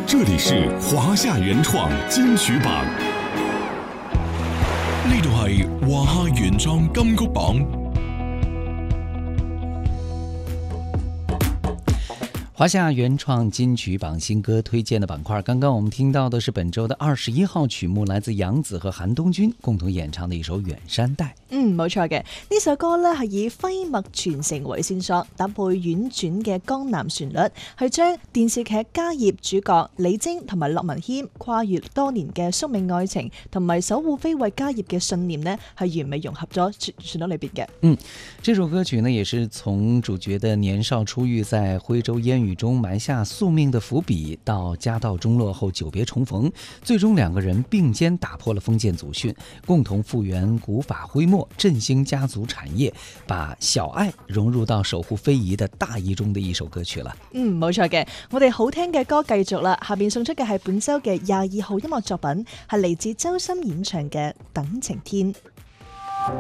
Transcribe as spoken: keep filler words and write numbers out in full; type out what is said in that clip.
这里是华夏原創金曲榜， 呢度係華夏原創金曲榜。 华夏原创金曲榜新歌推荐的板块，刚刚我们听到的是本周的二十一號曲目，來自楊紫和韓東君共同演唱的一首《遠山黛》。 嗯，冇錯嘅，呢首歌呢係以徽墨傳承為線索，搭配婉轉嘅江南旋律，係將電視劇《家業》主角李貞同埋駱文謙跨越多年嘅宿命愛情同埋守護非為家業嘅信念呢，係完美融合咗旋律裏邊嘅。 嗯，這首歌曲呢，也是從主角的年少初遇，在徽州煙雨中埋下宿命的伏筆，到家道中落後久別重逢，最終兩個人並肩打破了封建祖訓，共同復原古法徽墨，振興家族產業，把小愛融入到守護非遺的大義中的一首歌曲了。 嗯，冇錯嘅，我哋好聽嘅歌繼續啦，下邊送出嘅係本周嘅廿二號音樂作品，係嚟自周深演唱嘅《等晴天》。